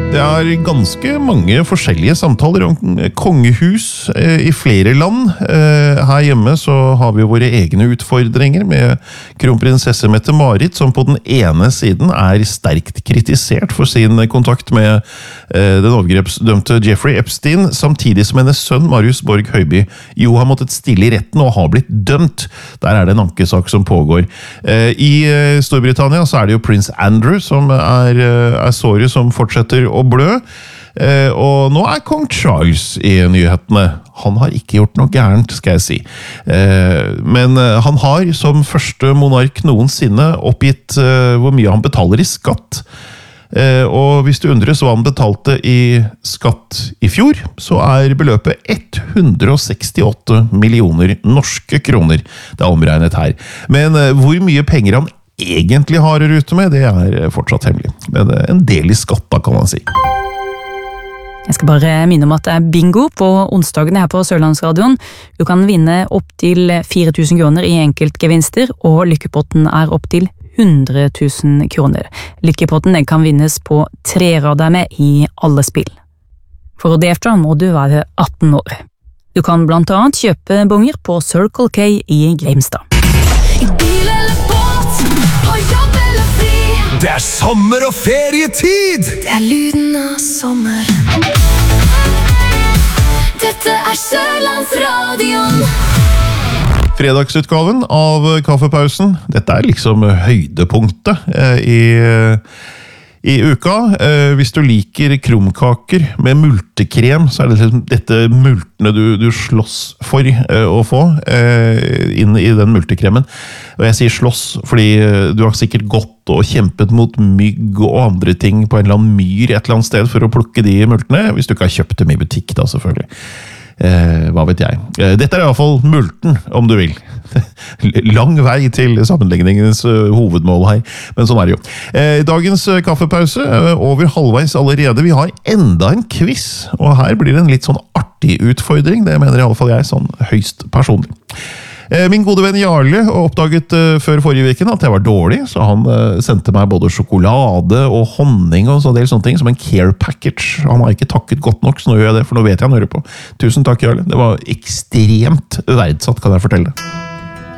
Det er ganske mange forskjellige samtaler om kongehus i flere land. Her hjemme så har vi våre egne utfordringer med kronprinsesse Mette-Marit, som på den ene siden er sterkt kritisert for sin kontakt med den overgrepsdømte Jeffrey Epstein, samtidig som hennes sønn Marius Borg Høiby jo har måttet stille i retten og har blitt dømt. Der er det en ankesak som pågår. I Storbritannia så er det jo prins Andrew som er såret som fortsetter å blø. Og nå er kong Charles i nyhetene. Han har ikke gjort noe gærent, skal jeg si. Men han har som første monark noensinne oppgitt hvor mye han betaler i skatt. Og hvis du undres hva han betalte i skatt i fjor, så er beløpet 168 millioner norske kroner. Det er omregnet her. Men hvor mye penger han egentlig har å rute med, det er fortsatt hemmelig. Men en del i skatt da, kan man si. Jeg skal bare minne om at det er bingo på onsdagene her på Sørlandsradioen. Du kan vinne opp til 4.000 kroner i enkeltgevinster, og lykkepotten er opp til 100 000 kroner. Lykkepotten kan vinnes på 3 rader med i alle spill. For å delta må du være 18 år. Du kan blant annet kjøpe bonger på Circle K i Grimstad. I bil eller båt, på jobb eller fri. Det er sommer og ferietid! Det er lyden av sommer. Dette er Sørlandsradioen. Fredagsutgaven av Kaffepausen. Dette er liksom høydepunktet i uka. Hvis du liker krumkaker med multekrem, så er det liksom dette multene du slåss for å få inn i den multekremen. Og jeg sier slåss fordi du har sikkert gått og kjempet mot mygg og andre ting på en eller annen myr et eller annet sted for å plukke de multene, hvis du ikke har kjøpt dem i butikk da, selvfølgelig. Hva vet jeg. Dette er i hvert fall multen, om du vil. Lang vei til sammenligningens hovedmål her, men sånn er det jo. Dagens kaffepause, over halvveis allerede. Vi har enda en quiz, og her blir det en litt sånn artig utfordring. Det mener i alle fall jeg, sånn høyst personlig. Min gode venn Jarle oppdaget før forrige uken at jeg var dårlig, så han sendte meg både sjokolade og honning og så del sånne ting som en care package. Han har ikke takket godt nok, så nå gjør jeg det, for nå vet jeg han hører på. Tusen takk, Jarle. Det var ekstremt verdsatt, kan jeg fortelle.